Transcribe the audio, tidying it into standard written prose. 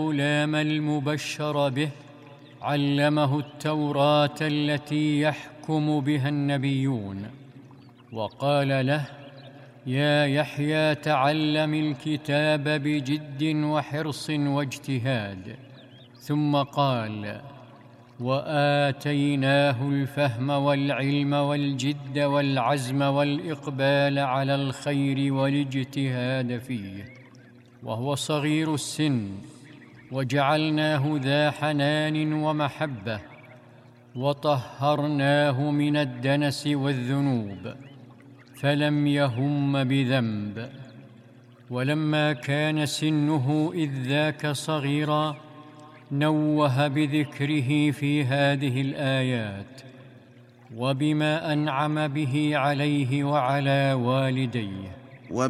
الغلام المبشر به علمه التوراة التي يحكم بها النبيون، وقال له: يا يحيى تعلم الكتاب بجد وحرص واجتهاد. ثم قال: وآتيناه الفهم والعلم والجد والعزم والإقبال على الخير والاجتهاد فيه وهو صغير السن، وجعلناه ذا حنان ومحبة، وطهرناه من الدنس والذنوب، فلم يهم بذنب. ولما كان سنه إذ ذاك صغيرا نوه بذكره في هذه الآيات وبما أنعم به عليه وعلى والديه.